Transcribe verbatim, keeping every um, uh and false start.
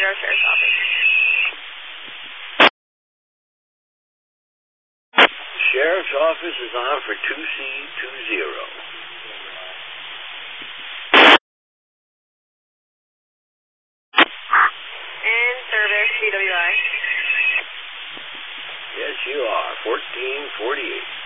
zero, Sheriff's Office. Sheriff's Office is on for two C two zero. In service, C W I. Yes, you are. fourteen forty-eight.